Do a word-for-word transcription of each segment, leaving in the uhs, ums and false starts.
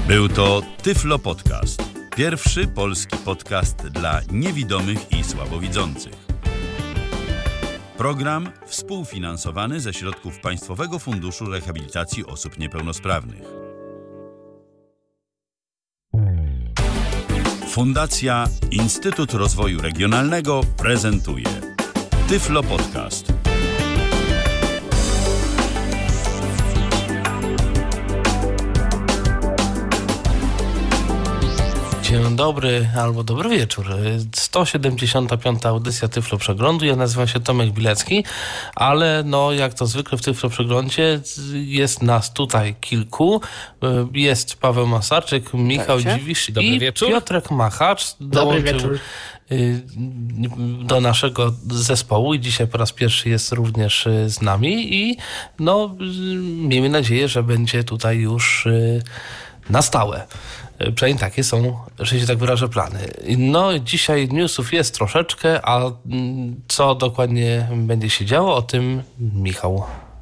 Był to Tyflo Podcast. Pierwszy polski podcast dla niewidomych i słabowidzących. Program współfinansowany ze środków Państwowego Funduszu Rehabilitacji Osób Niepełnosprawnych. Fundacja Instytut Rozwoju Regionalnego prezentuje Tyflo Podcast. Dzień dobry albo dobry wieczór. sto siedemdziesiąta piąta audycja Tyflo Przeglądu. Ja nazywam się Tomek Bilecki, ale no jak to zwykle w Tyflo Przeglądzie jest nas tutaj kilku. Jest Paweł Masarczyk, Michał Cześć. Dziwisz Dobry i wieczór. Piotrek Machacz. Dobry wieczór. Do naszego zespołu i dzisiaj po raz pierwszy jest również z nami i no miejmy nadzieję, że będzie tutaj już na stałe. Przynajmniej takie są, że się tak wyrażę, plany. No dzisiaj newsów jest troszeczkę, a co dokładnie będzie się działo, o tym Michał.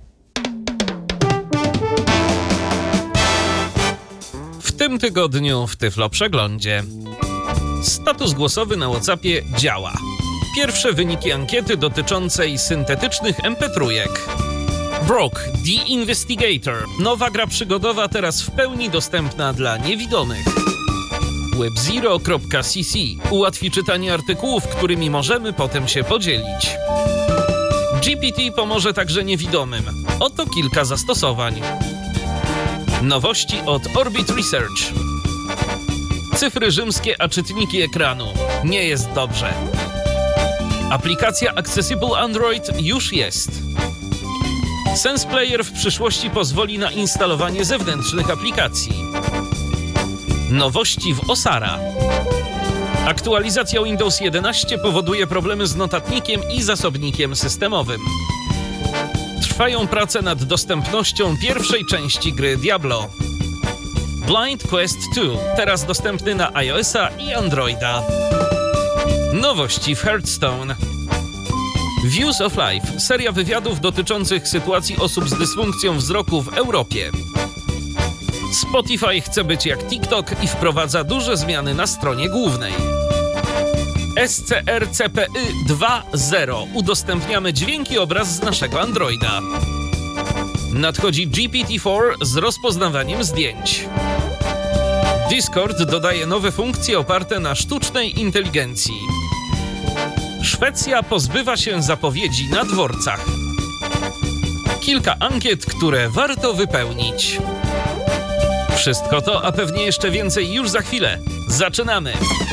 W tym tygodniu w Tyflo Przeglądzie. Status głosowy na WhatsAppie działa. Pierwsze wyniki ankiety dotyczącej syntetycznych em pe trzy. Broke, The Investigator. Nowa gra przygodowa teraz w pełni dostępna dla niewidomych. webzero kropka cc ułatwi czytanie artykułów, którymi możemy potem się podzielić. G P T pomoże także niewidomym. Oto kilka zastosowań. Nowości od Orbit Research. Cyfry rzymskie, a czytniki ekranu. Nie jest dobrze. Aplikacja Accessible Android już jest. Sense Player w przyszłości pozwoli na instalowanie zewnętrznych aplikacji. Nowości w Osara. Aktualizacja Windows jedenaście powoduje problemy z notatnikiem i zasobnikiem systemowym. Trwają prace nad dostępnością pierwszej części gry Diablo. Blind Quest dwa, teraz dostępny na iOS-a i Androida. Nowości w Hearthstone. Views of Life, seria wywiadów dotyczących sytuacji osób z dysfunkcją wzroku w Europie. Spotify chce być jak TikTok i wprowadza duże zmiany na stronie głównej. S C R C P Y dwa zero. Udostępniamy dźwięk i obraz z naszego Androida. Nadchodzi G P T cztery z rozpoznawaniem zdjęć. Discord dodaje nowe funkcje oparte na sztucznej inteligencji. Szwecja pozbywa się zapowiedzi na dworcach. Kilka ankiet, które warto wypełnić. Wszystko to, a pewnie jeszcze więcej już za chwilę. Zaczynamy!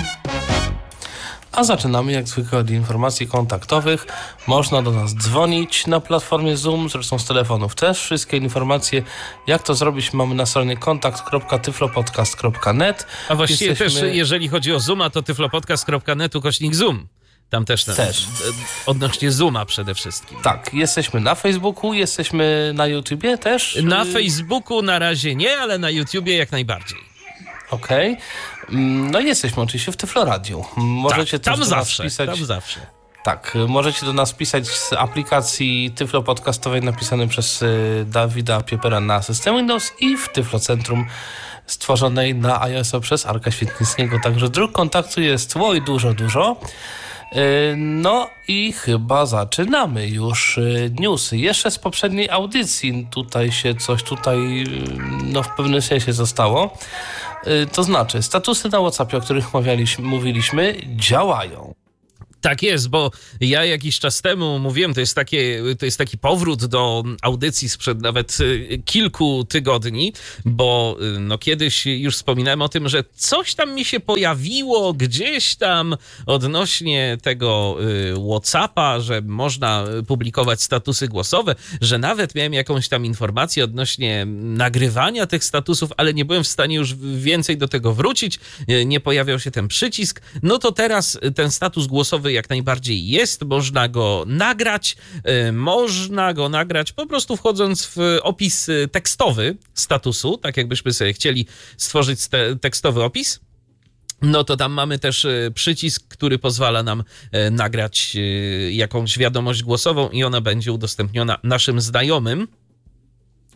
A zaczynamy jak zwykle od informacji kontaktowych. Można do nas dzwonić na platformie Zoom, zresztą z telefonów też. Wszystkie informacje, jak to zrobić, mamy na stronie kontakt kropka tyflopodcast kropka net. A właściwie Jesteśmy... też, jeżeli chodzi o Zooma, to tyflopodcast kropka net ukośnik Zoom. Tam też, ten, też. Odnośnie Zooma przede wszystkim. Tak, jesteśmy na Facebooku, jesteśmy na YouTubie też. Na Facebooku na razie nie, ale na YouTubie jak najbardziej. Okej. Okay. No i jesteśmy oczywiście w Tyflo Radiu. Możecie tak, tam też do zawsze, nas pisać. tam zawsze. Tak, możecie do nas pisać z aplikacji Tyflo Podcastowej napisanej przez Dawida Piepera na system Windows i w Tyflo Centrum stworzonej na iOS-a przez Arka Świetnickiego. Także dróg kontaktu jest oj dużo, dużo. No i chyba zaczynamy już newsy. Jeszcze z poprzedniej audycji tutaj się coś tutaj no w pewnym sensie zostało. To znaczy statusy na WhatsAppie, o których mówiliśmy, mówiliśmy działają. Tak jest, bo ja jakiś czas temu mówiłem, to jest, takie, to jest taki powrót do audycji sprzed nawet kilku tygodni, bo no kiedyś już wspominałem o tym, że coś tam mi się pojawiło gdzieś tam odnośnie tego WhatsAppa, że można publikować statusy głosowe, że nawet miałem jakąś tam informację odnośnie nagrywania tych statusów, ale nie byłem w stanie już więcej do tego wrócić, nie pojawiał się ten przycisk. No to teraz ten status głosowy jak najbardziej jest, można go nagrać, yy, można go nagrać po prostu wchodząc w opis tekstowy statusu, tak jakbyśmy sobie chcieli stworzyć te, tekstowy opis. No to tam mamy też przycisk, który pozwala nam nagrać jakąś wiadomość głosową i ona będzie udostępniona naszym znajomym.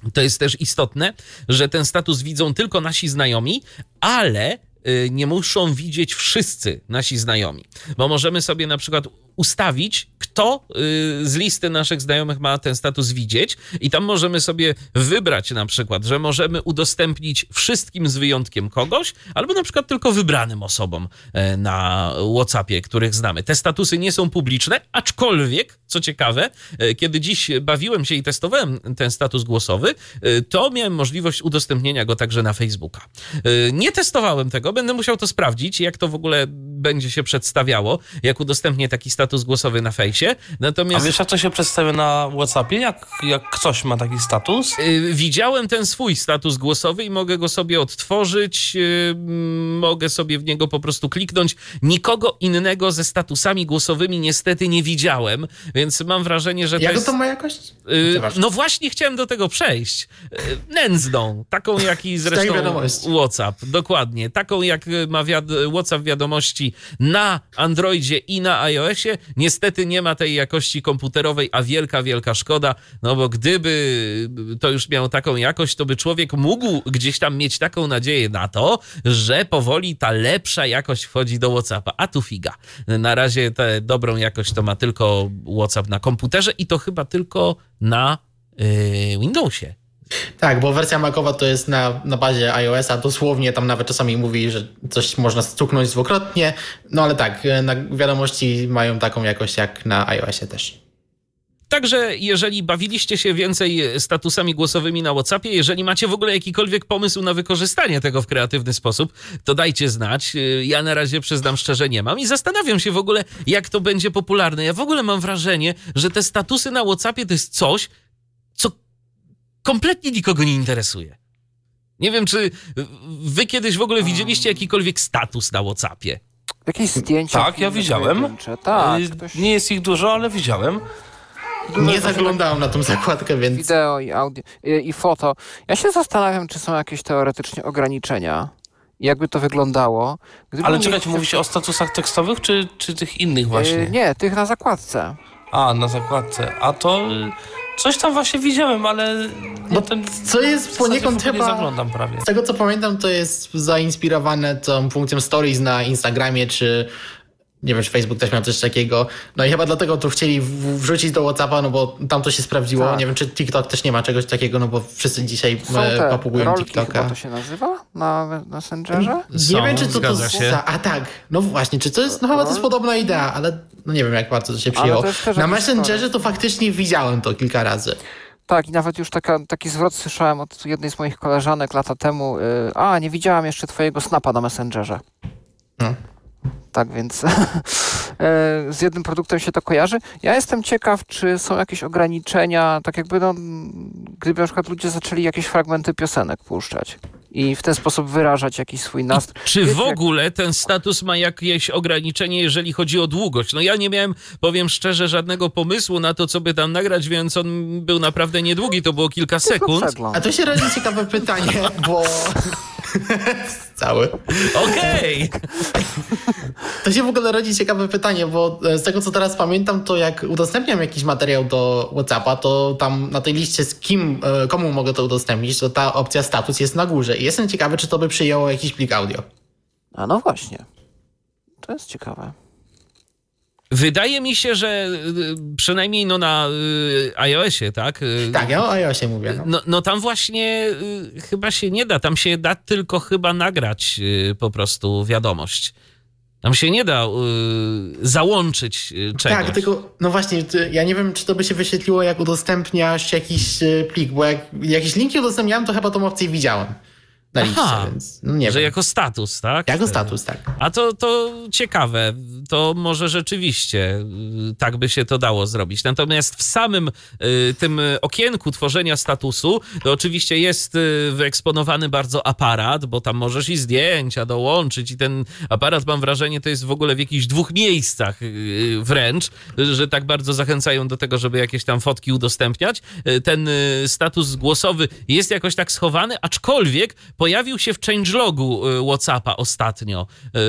to jest też istotne, że ten status widzą tylko nasi znajomi, ale nie muszą widzieć wszyscy nasi znajomi, bo możemy sobie na przykład ustawić, kto z listy naszych znajomych ma ten status widzieć i tam możemy sobie wybrać na przykład, że możemy udostępnić wszystkim z wyjątkiem kogoś, albo na przykład tylko wybranym osobom na WhatsAppie, których znamy. Te statusy nie są publiczne, aczkolwiek, co ciekawe, kiedy dziś bawiłem się i testowałem ten status głosowy, to miałem możliwość udostępnienia go także na Facebooka. Nie testowałem tego, będę musiał to sprawdzić, jak to w ogóle będzie się przedstawiało, jak udostępnię taki status głosowy na fejsie. Natomiast... A wiesz, jak to się przedstawia na WhatsAppie? Jak, jak ktoś ma taki status? Yy, widziałem ten swój status głosowy i mogę go sobie odtworzyć, yy, mogę sobie w niego po prostu kliknąć. Nikogo innego ze statusami głosowymi niestety nie widziałem, więc mam wrażenie, że to Jak jest... to ma jakość? Yy, no właśnie chciałem do tego przejść. Yy, nędzną, taką jak i zresztą WhatsApp. Dokładnie. Taką jak ma wiad- WhatsApp wiadomości na Androidzie i na iOSie. Niestety nie ma tej jakości komputerowej, a wielka, wielka szkoda, no bo gdyby to już miało taką jakość, to by człowiek mógł gdzieś tam mieć taką nadzieję na to, że powoli ta lepsza jakość wchodzi do WhatsAppa, a tu figa. Na razie tę dobrą jakość to ma tylko WhatsApp na komputerze i to chyba tylko na yy, Windowsie. Tak, bo wersja Macowa to jest na, na bazie iOS-a, dosłownie tam nawet czasami mówi, że coś można stuknąć dwukrotnie, no ale tak, na wiadomości mają taką jakość jak na iOS-ie też. Także jeżeli bawiliście się więcej statusami głosowymi na WhatsAppie, jeżeli macie w ogóle jakikolwiek pomysł na wykorzystanie tego w kreatywny sposób, to dajcie znać. Ja na razie przyznam szczerze nie mam i zastanawiam się w ogóle, jak to będzie popularne. Ja w ogóle mam wrażenie, że te statusy na WhatsAppie to jest coś, co kompletnie nikogo nie interesuje. Nie wiem, czy wy kiedyś w ogóle widzieliście jakikolwiek status na WhatsAppie? Jakieś zdjęcia? Tak, ja widziałem. Tak, Y, ktoś... Nie jest ich dużo, ale widziałem. Nie zaglądałem na tą zakładkę, więc... Wideo i audio i, i foto. Ja się zastanawiam, czy są jakieś teoretycznie ograniczenia. Jakby to wyglądało. Gdyby Ale nie- czekajcie, mówicie o statusach tekstowych, czy, czy tych innych właśnie? Yy, Nie, tych na zakładce. A, na zakładce. A to y, coś tam właśnie widziałem, ale No, ten, co jest w zasadzie poniekąd w ogóle chyba- nie zaglądam prawie. Z tego co pamiętam, to jest zainspirowane tą funkcją Stories na Instagramie, czy nie wiem, czy Facebook też miał coś takiego. No i chyba dlatego to chcieli w- wrzucić do WhatsAppa, no bo tam to się sprawdziło. Tak. Nie wiem, czy TikTok też nie ma czegoś takiego, no bo wszyscy dzisiaj Są e, te papugują rolki, TikToka. chyba to się nazywa na Messengerze? Nie Są, wiem, czy to to zgadza się. za- A tak, no właśnie, czy to jest, no chyba to jest podobna idea, ale no nie wiem, jak bardzo to się przyjęło. to jest też Na jakiś Messengerze story. to faktycznie widziałem to kilka razy. Tak, i nawet już taka, taki zwrot słyszałem od jednej z moich koleżanek lata temu. Yy, a, nie widziałam jeszcze twojego snapa na Messengerze. No. Tak więc yy, z jednym produktem się to kojarzy. Ja jestem ciekaw, czy są jakieś ograniczenia, tak jakby no, gdyby na przykład ludzie zaczęli jakieś fragmenty piosenek puszczać i w ten sposób wyrażać jakiś swój nastrój. Czy Wiecie, w ogóle ten status ma jakieś ograniczenie, jeżeli chodzi o długość? No ja nie miałem, powiem szczerze, żadnego pomysłu na to, co by tam nagrać, więc on był naprawdę niedługi, to było kilka tylko sekund. przegląd. A to się rodzi ciekawe pytanie, bo... Cały. Okej. To się w ogóle rodzi ciekawe pytanie, bo z tego co teraz pamiętam, to jak udostępniam jakiś materiał do WhatsAppa, to tam na tej liście z kim, e, komu mogę to udostępnić, to ta opcja status jest na górze. I jestem ciekawy, czy to by przyjęło jakiś plik audio. A no właśnie. To jest ciekawe. Wydaje mi się, że y, przynajmniej no na y, iOSie, tak? Y, Tak, ja o iOSie mówię. No. No, no tam właśnie y, chyba się nie da. Tam się da tylko chyba nagrać y, po prostu wiadomość. Tam się nie da y, załączyć y, czegoś. Tak, tylko no właśnie, ty- ja nie wiem, czy to by się wyświetliło, jak udostępniasz jakiś e, plik, bo jak jakieś linki udostępniałem, to chyba tą opcję widziałem na liście, Aha, więc no nie że wiem. jako status, tak? Jako status, tak. A to, to ciekawe, to może rzeczywiście y, tak by się to dało zrobić. Natomiast w samym y, tym okienku tworzenia statusu, to oczywiście jest y, wyeksponowany bardzo aparat, bo tam możesz i zdjęcia dołączyć i ten aparat, mam wrażenie, to jest w ogóle w jakichś dwóch miejscach y, wręcz, że tak bardzo zachęcają do tego, żeby jakieś tam fotki udostępniać. Y, Ten y, status głosowy jest jakoś tak schowany, aczkolwiek pojawił się w changelogu WhatsAppa ostatnio,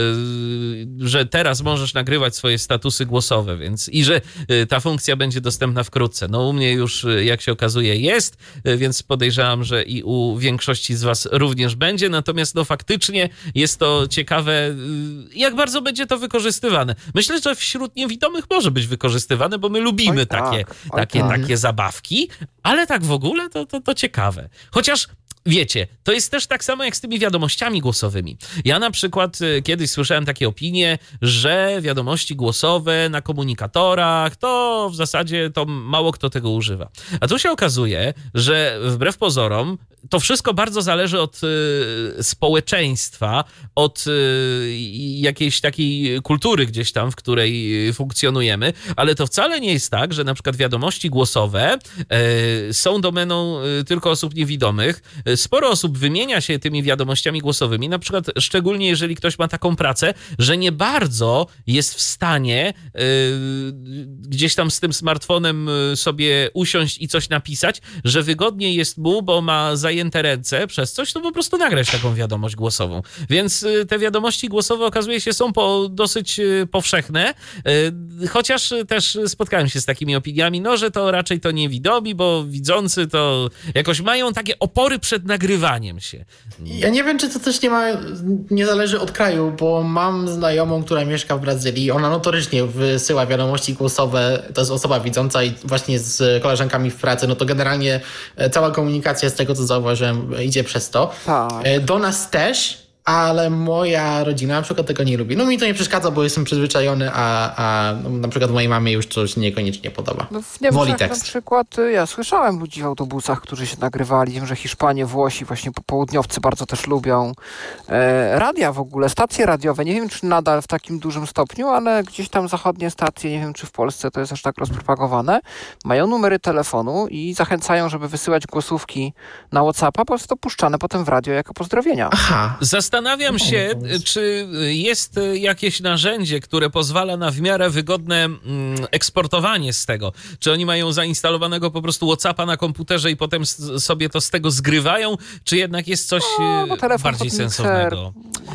że teraz możesz nagrywać swoje statusy głosowe, więc i że ta funkcja będzie dostępna wkrótce. No u mnie już, jak się okazuje, jest, więc podejrzewam, że i u większości z was również będzie, natomiast no faktycznie jest to ciekawe, jak bardzo będzie to wykorzystywane. Myślę, że wśród niewidomych może być wykorzystywane, bo my lubimy Oj, tak. takie, Oj, takie, tak. takie zabawki, ale tak w ogóle to, to, to ciekawe. Chociaż wiecie, to jest też tak samo jak z tymi wiadomościami głosowymi. Ja na przykład kiedyś słyszałem takie opinie, że wiadomości głosowe na komunikatorach, to w zasadzie to mało kto tego używa. A tu się okazuje, że wbrew pozorom to wszystko bardzo zależy od y, społeczeństwa, od y, jakiejś takiej kultury gdzieś tam, w której funkcjonujemy, ale to wcale nie jest tak, że na przykład wiadomości głosowe y, są domeną y, tylko osób niewidomych. Sporo osób wymienia się tymi wiadomościami głosowymi, na przykład szczególnie jeżeli ktoś ma taką pracę, że nie bardzo jest w stanie y, gdzieś tam z tym smartfonem sobie usiąść i coś napisać, że wygodniej jest mu, bo ma zajęte ręce przez coś, to po prostu nagrać taką wiadomość głosową. Więc y, te wiadomości głosowe okazuje się są po, dosyć y, powszechne, y, chociaż też spotkałem się z takimi opiniami, no, że to raczej to niewidomi, bo widzący to jakoś mają takie opory przed nagrywaniem się. Ja nie wiem, czy to też nie ma, nie zależy od kraju, bo mam znajomą, która mieszka w Brazylii. Ona notorycznie wysyła wiadomości głosowe, to jest osoba widząca i właśnie z koleżankami w pracy, no to generalnie cała komunikacja z tego, co zauważyłem, idzie przez to. Tak. Do nas też, ale moja rodzina na przykład tego nie lubi. No mi to nie przeszkadza, bo jestem przyzwyczajony, a, a no, na przykład mojej mamie już to się niekoniecznie podoba. No w Woli Niemczech tekst. na przykład y, ja słyszałem ludzi w autobusach, którzy się nagrywali. Wiem, że Hiszpanie, Włosi, właśnie południowcy bardzo też lubią. E, radia w ogóle, stacje radiowe, nie wiem czy nadal w takim dużym stopniu, ale gdzieś tam zachodnie stacje, nie wiem czy w Polsce to jest aż tak rozpropagowane, mają numery telefonu i zachęcają, żeby wysyłać głosówki na WhatsAppa, bo jest to puszczane potem w radio jako pozdrowienia. Aha. Zastanawiam się, czy jest jakieś narzędzie, które pozwala na w miarę wygodne mm, eksportowanie z tego. Czy oni mają zainstalowanego po prostu WhatsAppa na komputerze i potem s- sobie to z tego zgrywają, czy jednak jest coś No, bo telefon bardziej pod mikser. sensownego?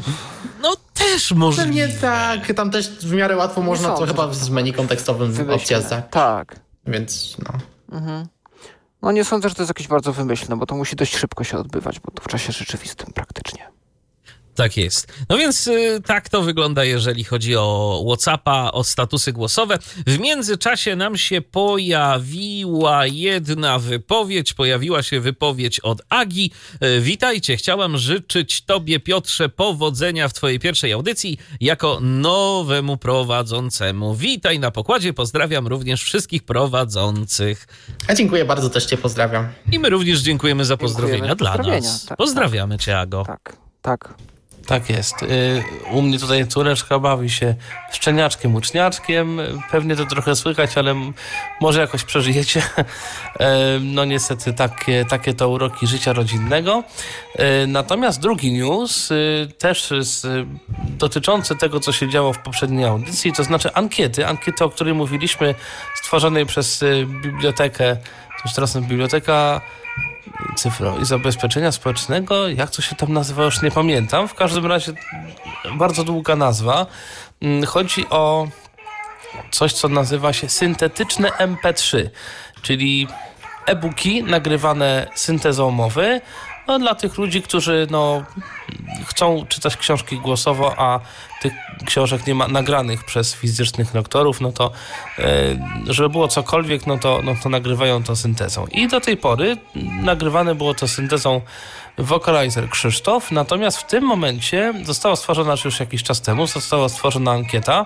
No też możliwe. Pewnie tak, tam też w miarę łatwo można to sądzę, chyba że z menu kontekstowym Wymyślne. obciążać, Tak. więc no. Mhm. No nie sądzę, że to jest jakieś bardzo wymyślne, bo to musi dość szybko się odbywać, bo to w czasie rzeczywistym praktycznie. Tak jest. No więc y, tak to wygląda, jeżeli chodzi o WhatsAppa, o statusy głosowe. W międzyczasie nam się pojawiła jedna wypowiedź, pojawiła się wypowiedź od Agi. Y, witajcie, chciałam życzyć tobie, Piotrze, powodzenia w twojej pierwszej audycji jako nowemu prowadzącemu. Witaj na pokładzie, pozdrawiam również wszystkich prowadzących. A dziękuję bardzo, też cię pozdrawiam. I my również dziękujemy za pozdrowienia Dziękujemy. dla Pozdrowienia, nas. tak, Pozdrawiamy cię, Ago. Tak, tak. Tak jest. Y, U mnie tutaj córeczka bawi się szczeniaczkiem, uczniaczkiem. Pewnie to trochę słychać, ale m- może jakoś przeżyjecie. E, No niestety takie, takie to uroki życia rodzinnego. E, Natomiast drugi news, y, też z, dotyczący tego, co się działo w poprzedniej audycji, to znaczy ankiety, ankiety, o której mówiliśmy, stworzonej przez y, bibliotekę, to już teraz biblioteka Cyfro i Zabezpieczenia Społecznego, jak to się tam nazywa, już nie pamiętam. W każdym razie bardzo długa nazwa. Chodzi o coś, co nazywa się syntetyczne em pe trzy, czyli e-booki nagrywane syntezą mowy, no, dla tych ludzi, którzy no, chcą czytać książki głosowo, a tych książek nie ma nagranych przez fizycznych lektorów, no to e, żeby było cokolwiek, no to, no to nagrywają to syntezą. I do tej pory nagrywane było to syntezą Vocalizer Krzysztof, natomiast w tym momencie została stworzona, czy już jakiś czas temu, została stworzona ankieta,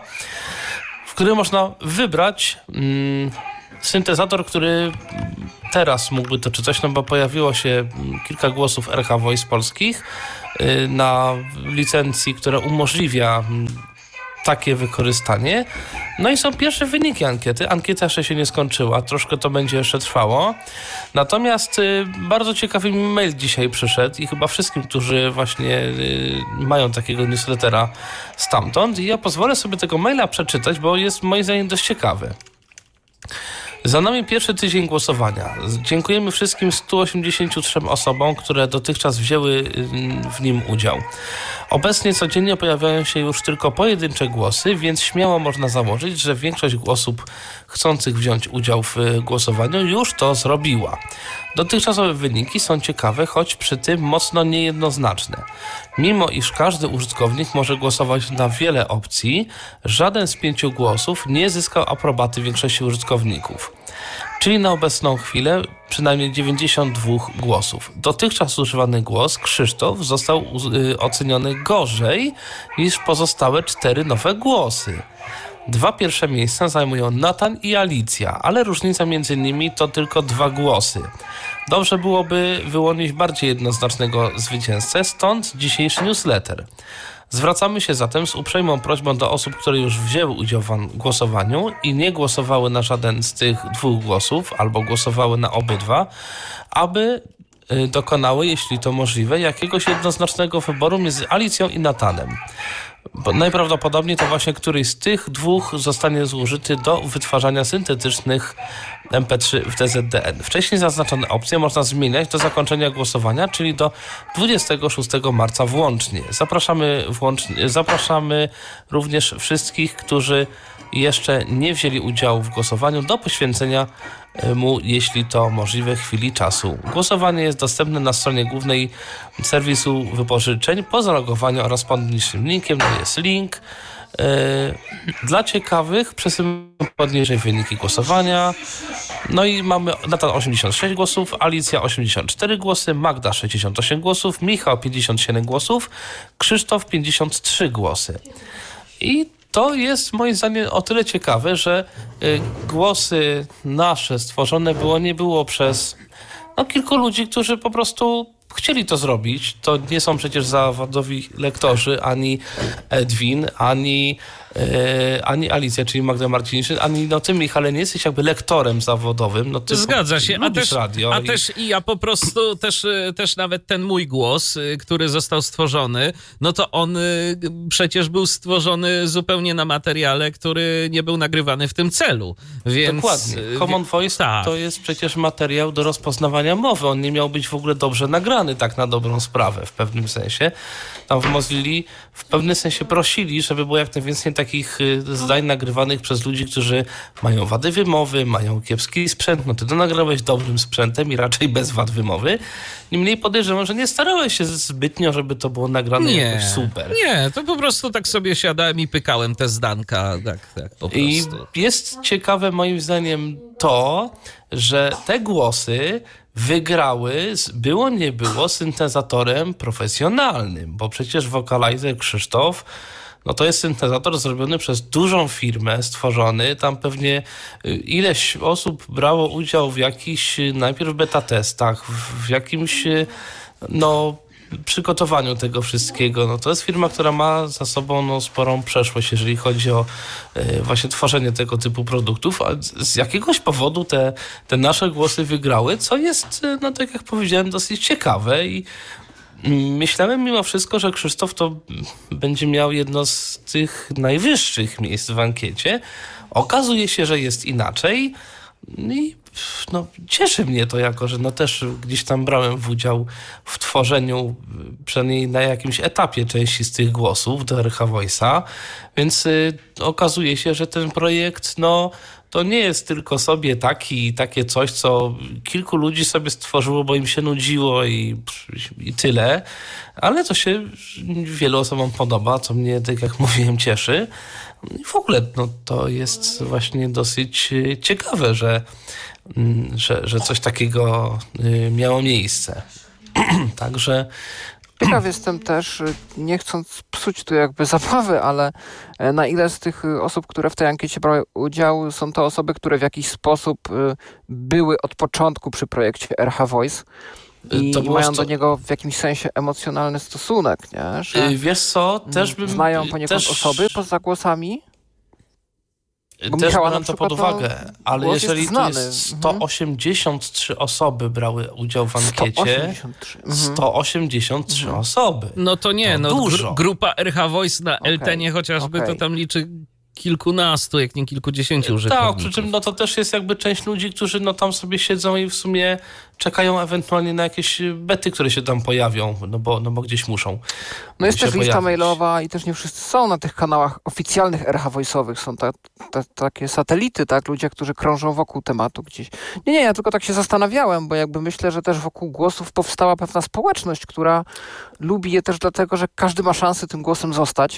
w której można wybrać mm, syntezator, który teraz mógłby to czytać, no bo pojawiło się kilka głosów R H Voice polskich y, na licencji, która umożliwia mm, takie wykorzystanie. No i są pierwsze wyniki ankiety. Ankieta jeszcze się nie skończyła, troszkę to będzie jeszcze trwało. Natomiast y, bardzo ciekawy mi mail dzisiaj przyszedł i chyba wszystkim, którzy właśnie y, mają takiego newslettera stamtąd. I ja pozwolę sobie tego maila przeczytać, bo jest moim zdaniem dość ciekawy. Za nami pierwszy tydzień głosowania. Dziękujemy wszystkim stu osiemdziesięciu trzem osobom, które dotychczas wzięły w nim udział. Obecnie codziennie pojawiają się już tylko pojedyncze głosy, więc śmiało można założyć, że większość osób chcących wziąć udział w głosowaniu już to zrobiła. Dotychczasowe wyniki są ciekawe, choć przy tym mocno niejednoznaczne. Mimo iż każdy użytkownik może głosować na wiele opcji, żaden z pięciu głosów nie zyskał aprobaty większości użytkowników. Czyli na obecną chwilę przynajmniej dziewięćdziesiąt dwa głosów. Dotychczas używany głos Krzysztof został y, oceniony gorzej niż pozostałe cztery nowe głosy. Dwa pierwsze miejsca zajmują Natan i Alicja, ale różnica między nimi to tylko dwa głosy. Dobrze byłoby wyłonić bardziej jednoznacznego zwycięzcę, stąd dzisiejszy newsletter. Zwracamy się zatem z uprzejmą prośbą do osób, które już wzięły udział w głosowaniu i nie głosowały na żaden z tych dwóch głosów albo głosowały na obydwa, aby dokonały, jeśli to możliwe, jakiegoś jednoznacznego wyboru między Alicją i Natanem. Bo najprawdopodobniej to właśnie któryś z tych dwóch zostanie zużyty do wytwarzania syntetycznych em pe trzy w de zet de en. Wcześniej zaznaczone opcje można zmieniać do zakończenia głosowania, czyli do dwudziestego szóstego marca włącznie. Zapraszamy, włącznie, zapraszamy również wszystkich, którzy jeszcze nie wzięli udziału w głosowaniu, do poświęcenia mu, jeśli to możliwe, chwili czasu. Głosowanie jest dostępne na stronie głównej serwisu wypożyczeń po zalogowaniu oraz pod niższym linkiem. To jest link. Yy, dla ciekawych przesyłamy poniżej wyniki głosowania. No i mamy Natan osiemdziesiąt sześć głosów, Alicja osiemdziesiąt cztery głosy, Magda sześćdziesiąt osiem głosów, Michał pięćdziesiąt siedem głosów, Krzysztof pięćdziesiąt trzy głosy. I to jest moim zdaniem o tyle ciekawe, że y, głosy nasze stworzone było, nie było przez no, kilku ludzi, którzy po prostu chcieli to zrobić. To nie są przecież zawodowi lektorzy, ani Edwin, ani, yy, ani Alicja, czyli Magda Marciniszyn, ani no ty, Michale, nie jesteś jakby lektorem zawodowym. No, ty Zgadza się, a też, radio a i... też i ja po prostu, też, też nawet ten mój głos, który został stworzony, no to on przecież był stworzony zupełnie na materiale, który nie był nagrywany w tym celu. Więc, Dokładnie. Common Voice tak. To jest przecież materiał do rozpoznawania mowy. On nie miał być w ogóle dobrze nagrany, tak na dobrą sprawę w pewnym sensie. Tam w Mozilli w pewnym sensie prosili, żeby było jak najwięcej takich zdań nagrywanych przez ludzi, którzy mają wady wymowy, mają kiepski sprzęt. No ty to nagrałeś dobrym sprzętem i raczej bez wad wymowy. Niemniej podejrzewam, że nie starałeś się zbytnio, żeby to było nagrane nie, jakoś super. Nie, to po prostu tak sobie siadałem i pykałem te zdanka. Tak, tak, po prostu. I jest ciekawe moim zdaniem to, że te głosy wygrały, było nie było, syntezatorem profesjonalnym, bo przecież Vocalizer Krzysztof, no to jest syntezator zrobiony przez dużą firmę, stworzony. Tam pewnie ileś osób brało udział w jakichś najpierw beta testach, w jakimś no przygotowaniu tego wszystkiego. No to jest firma, która ma za sobą no, sporą przeszłość, jeżeli chodzi o y, właśnie tworzenie tego typu produktów, a z jakiegoś powodu te, te nasze głosy wygrały, co jest, no tak jak powiedziałem, dosyć ciekawe i myślałem mimo wszystko, że Krzysztof to będzie miał jedno z tych najwyższych miejsc w ankiecie. Okazuje się, że jest inaczej i no, cieszy mnie to jako, że no też gdzieś tam brałem w udział w tworzeniu, przynajmniej na jakimś etapie części z tych głosów do R H Voice'a, więc y, okazuje się, że ten projekt no to nie jest tylko sobie taki, takie coś, co kilku ludzi sobie stworzyło, bo im się nudziło i, i tyle, ale to się wielu osobom podoba, co mnie, tak jak mówiłem, cieszy. I w ogóle no, to jest właśnie dosyć ciekawe, że, że, że coś takiego miało miejsce. Także Ciekaw jestem też, nie chcąc psuć tu jakby zabawy, ale na ile z tych osób, które w tej ankiecie brały udział, są to osoby, które w jakiś sposób były od początku przy projekcie R H Voice i, to i mają sto... do niego w jakimś sensie emocjonalny stosunek, nie? Że wiesz co, też bym... znają poniekąd też... osoby poza głosami? Bo Też Michała biorę na to przykład, pod uwagę, no, ale głos jeżeli jest tu znany. jest sto osiemdziesiąt trzy osoby brały udział w ankiecie, sto osiemdziesiąt trzy, mhm. sto osiemdziesiąt trzy osoby. No to nie, to no dużo. Gr- grupa R H Voice na Okay. Eltenie chociażby Okay. to tam liczy kilkunastu, jak nie kilkudziesięciu Tak, użytkowników. przy czym no to też jest jakby część ludzi, którzy no tam sobie siedzą i w sumie czekają ewentualnie na jakieś bety, które się tam pojawią, no bo, no bo gdzieś muszą. No jest się też lista pojawić. mailowa i też nie wszyscy są na tych kanałach oficjalnych R H Voice'owych. Są ta, ta, takie satelity, tak? Ludzie, którzy krążą wokół tematu gdzieś. Nie, nie, ja tylko tak się zastanawiałem, bo jakby myślę, że też wokół głosów powstała pewna społeczność, która lubi je też dlatego, że każdy ma szansę tym głosem zostać.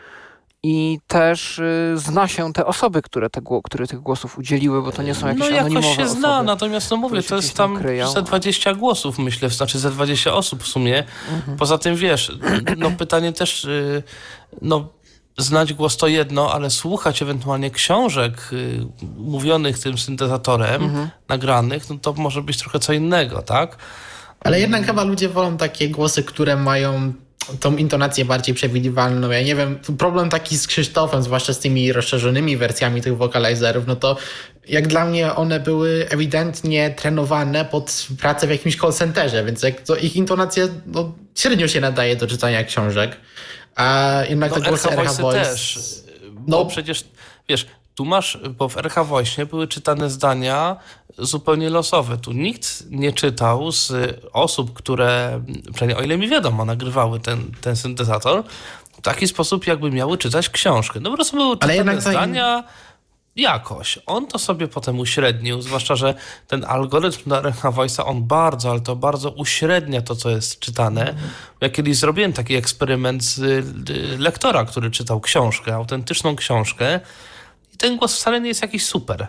I też y, zna się te osoby, które, te, gło- które tych głosów udzieliły, bo to nie są jakieś No anonimowe jakoś się osoby. zna, natomiast no mówię, które się to jest gdzieś tam tam kryją. ze dwadzieścia głosów, myślę, znaczy ze dwadzieścia osób w sumie. Poza tym wiesz, no pytanie też, y, no znać głos to jedno, ale słuchać ewentualnie książek y, mówionych tym syntezatorem, nagranych, no to może być trochę co innego, tak? Ale jednak chyba ludzie wolą takie głosy, które mają tą intonację bardziej przewidywalną. Ja nie wiem, problem taki z Krzysztofem, zwłaszcza z tymi rozszerzonymi wersjami tych vocalizerów, no to jak dla mnie one były ewidentnie trenowane pod pracę w jakimś call centerze, więc jak to ich intonacja no, średnio się nadaje do czytania książek. A jednak No te głosy R H R H Voice Voice... też, bo No, przecież, wiesz, tu masz, bo w R H Voice były czytane zdania zupełnie losowe. Tu nikt nie czytał z osób, które, przynajmniej o ile mi wiadomo, nagrywały ten, ten syntezator, w taki sposób, jakby miały czytać książkę. No po prostu były czytane jednak to- zdania jakoś. On to sobie potem uśrednił, zwłaszcza, że ten algorytm na R H Voice'a, on bardzo, ale to bardzo uśrednia to, co jest czytane. Ja kiedyś zrobiłem taki eksperyment z y, lektora, który czytał książkę, autentyczną książkę i ten głos wcale nie jest jakiś super.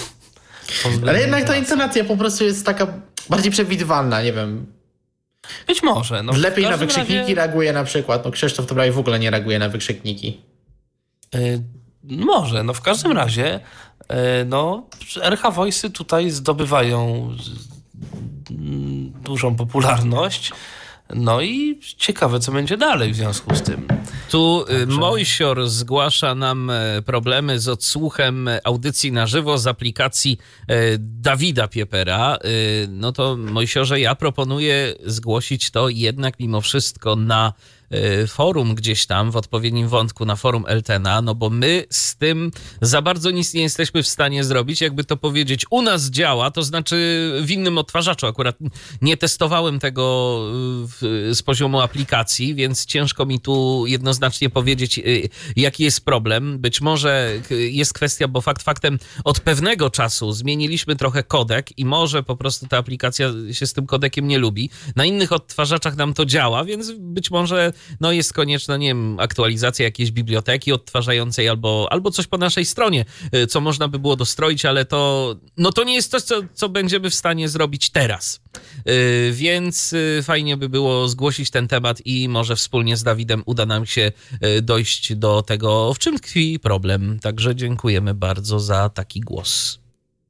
ale jednak ta intonacja po prostu jest taka bardziej przewidywalna, nie wiem. Być może. No, w Lepiej na każdym wykrzykniki razie, reaguje na przykład. No Krzysztof to prawie w ogóle nie reaguje na wykrzykniki. y, może. No w każdym razie y, no R H Voice'y tutaj zdobywają y, dużą popularność. No i ciekawe, co będzie dalej w związku z tym. Tu y, Mojsior zgłasza nam e, problemy z odsłuchem audycji na żywo z aplikacji e, Dawida Piepera. Y, No to Mojsiorze, ja proponuję zgłosić to jednak mimo wszystko na e, forum gdzieś tam, w odpowiednim wątku na forum Eltena, no bo my z tym za bardzo nic nie jesteśmy w stanie zrobić, jakby to powiedzieć, u nas działa, to znaczy w innym odtwarzaczu, akurat nie testowałem tego w, z poziomu aplikacji, więc ciężko mi tu jednoznacznie powiedzieć, y, jaki jest problem. Być może y, jest kwestia, bo fakt faktem od pewnego czasu zmieniliśmy trochę kodek i może po prostu ta aplikacja się z tym kodekiem nie lubi. Na innych odtwarzaczach nam to działa, więc być może no jest konieczna, nie wiem, aktualizacja jakiejś biblioteki odtwarzającej albo, albo coś po naszej stronie, y, co można by było dostroić, ale to, no to nie jest coś, co, co będziemy w stanie zrobić teraz. Y, Więc y, fajnie by było zgłosić ten temat i może wspólnie z Dawidem uda nam się y, dojść do tego, w czym tkwi problem. Także dziękujemy bardzo za taki głos.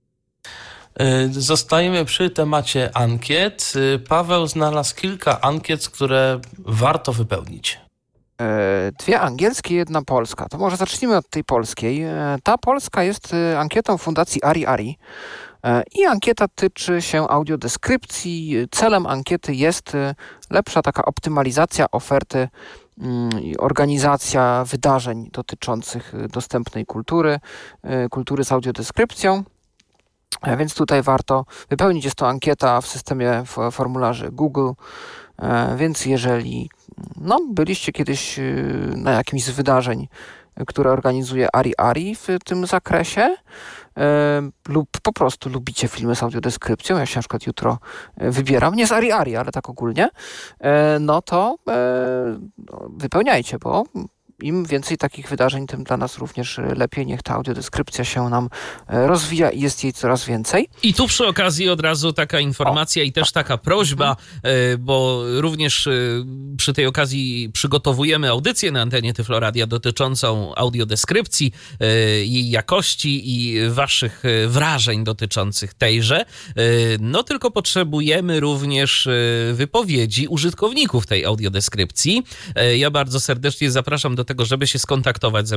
Y, Zostajemy przy temacie ankiet. Y, Paweł znalazł kilka ankiet, które warto wypełnić. E, Dwie angielskie, jedna polska. To może zacznijmy od tej polskiej. E, Ta polska jest e, ankietą Fundacji Ari Ari. E, I ankieta tyczy się audiodeskrypcji. Celem ankiety jest e, lepsza taka optymalizacja oferty mm, i organizacja wydarzeń dotyczących e, dostępnej kultury, e, kultury z audiodeskrypcją. E, Więc tutaj warto wypełnić. Jest to ankieta w systemie f- formularzy Google. E, Więc jeżeli no, byliście kiedyś y, na jakimś z wydarzeń, y, które organizuje Ari Ari w tym zakresie, y, lub po prostu lubicie filmy z audiodeskrypcją, ja się na przykład jutro y, wybieram, nie z Ari Ari, ale tak ogólnie, y, no to y, no, wypełniajcie, bo im więcej takich wydarzeń, tym dla nas również lepiej. Niech ta audiodeskrypcja się nam e, rozwija i jest jej coraz więcej. I tu przy okazji od razu taka informacja i też taka prośba, e, bo również e, przy tej okazji przygotowujemy audycję na antenie Tyflo Radia dotyczącą audiodeskrypcji, e, jej jakości i waszych e, wrażeń dotyczących tejże. E, No tylko potrzebujemy również e, wypowiedzi użytkowników tej audiodeskrypcji. E, Ja bardzo serdecznie zapraszam do tego, żeby się skontaktować ze